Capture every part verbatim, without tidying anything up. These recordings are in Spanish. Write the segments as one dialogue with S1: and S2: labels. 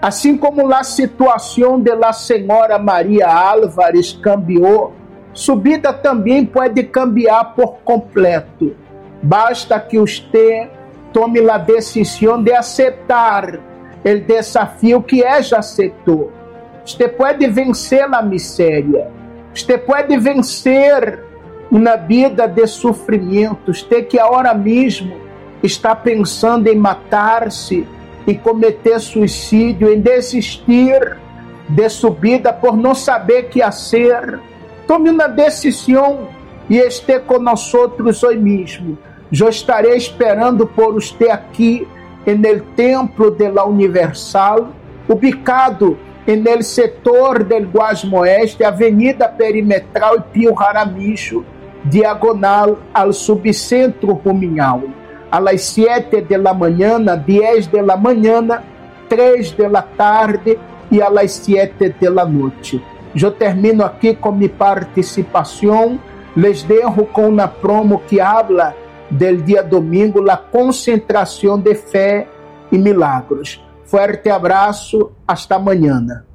S1: Assim como a situação de la senhora Maria Álvares cambiou, sua vida também pode cambiar por completo. Basta que você tome a decisão de aceitar o desafio que ela aceitou. Você pode vencer a miséria. Você pode vencer uma vida de sofrimento. Você que agora mesmo está pensando em matar-se, em cometer suicídio, em desistir de sua vida por não saber o que fazer. Tome uma decisão e esteja conosco hoje mesmo. Eu estarei esperando por você aqui no Templo de la Universal, ubicado no setor del Guasmo Oeste, Avenida Perimetral e Pio Jaramillo, diagonal ao subcentro Ruminhau. A las siete de la mañana, diez de la mañana, três de la tarde e a las siete de la noite. Eu termino aqui com minha participação. Les dejo com uma promo que habla del dia domingo, la concentração de fé e milagros. Fuerte abraço, hasta mañana.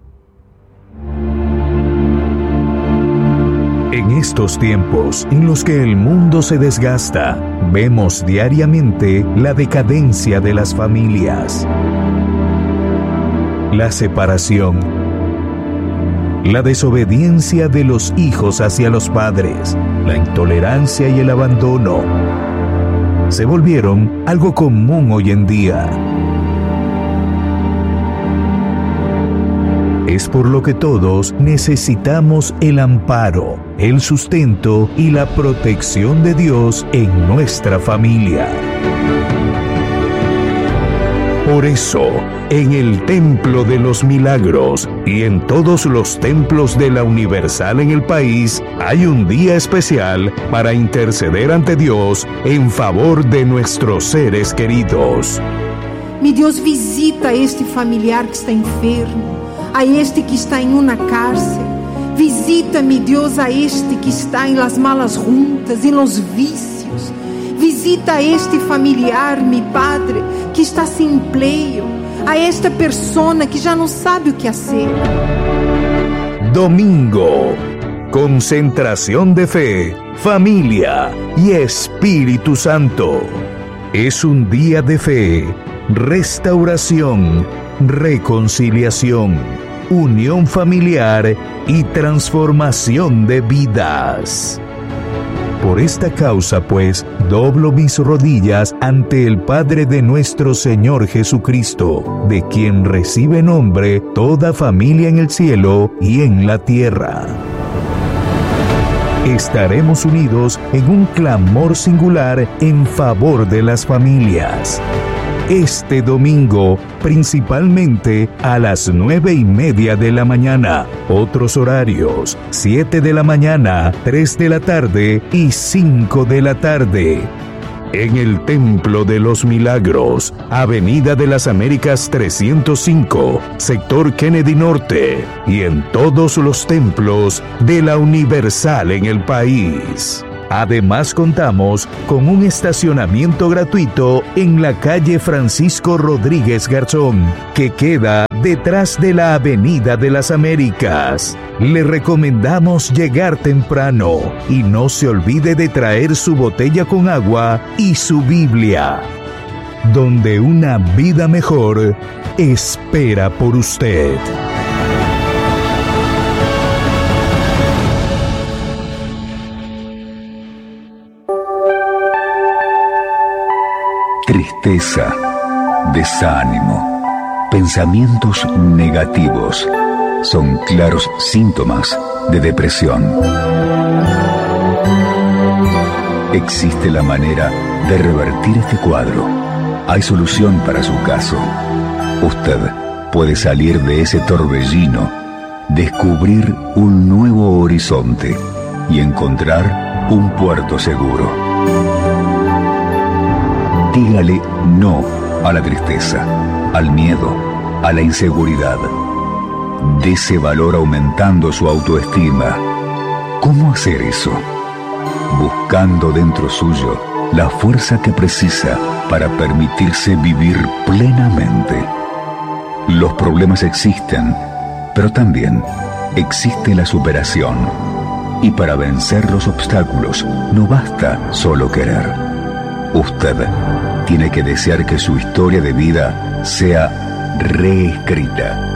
S2: En estos tiempos en los que el mundo se desgasta, vemos diariamente la decadencia de las familias, la separación, la desobediencia de los hijos hacia los padres, la intolerancia y el abandono se volvieron algo común hoy en día. Es por lo que todos necesitamos el amparo, el sustento y la protección de Dios en nuestra familia. Por eso, en el Templo de los Milagros y en todos los templos de la Universal en el país, hay un día especial para interceder ante Dios en favor de nuestros seres queridos.
S3: Mi Deus, visita a este familiar que está enfermo, a este que está em uma cárcel. Visita, mi Deus, a este que está em las malas juntas, em los vícios. Visita a este familiar, mi Padre, que está sem emprego, a esta persona que já não sabe o que fazer.
S2: Domingo, concentración de fe, familia y Espíritu Santo. Es un día de fe, restauración, reconciliación, unión familiar y transformación de vidas. Por esta causa, pues, doblo mis rodillas ante el Padre de nuestro Señor Jesucristo, de quien recibe nombre toda familia en el cielo y en la tierra. Estaremos unidos en un clamor singular en favor de las familias. Este domingo, principalmente a las nueve y media de la mañana. Otros horarios: siete de la mañana, tres de la tarde y cinco de la tarde. En el Templo de los Milagros, Avenida de las Américas trescientos cinco, sector Kennedy Norte, y en todos los templos de la Universal en el país. Además, contamos con un estacionamiento gratuito en la calle Francisco Rodríguez Garzón, que queda detrás de la Avenida de las Américas. Le recomendamos llegar temprano y no se olvide de traer su botella con agua y su Biblia, donde una vida mejor espera por usted.
S4: Tristeza, desánimo, pensamientos negativos son claros síntomas de depresión. Existe la manera de revertir este cuadro. Hay solución para su caso. Usted puede salir de ese torbellino, descubrir un nuevo horizonte y encontrar un puerto seguro. Dígale no a la tristeza, al miedo, a la inseguridad. Dese valor aumentando su autoestima. ¿Cómo hacer eso? Buscando dentro suyo la fuerza que precisa para permitirse vivir plenamente. Los problemas existen, pero también existe la superación. Y para vencer los obstáculos no basta solo querer. Usted tiene que desear que su historia de vida sea reescrita.